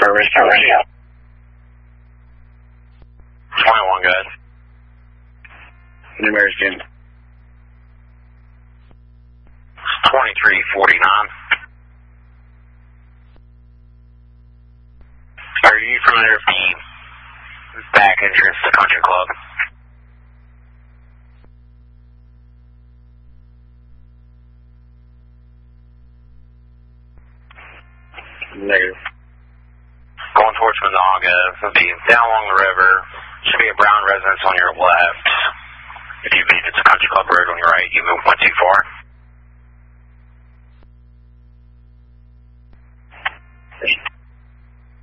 Rescue Radio. 21, good. Numerous Jim. 2349. Are you familiar with the back entrance to Country Club? Negative. Going towards Monaga, it'll be down along the river. Should be a brown residence on your left. If you leave, it's a Country Club road on your right. You move one too far.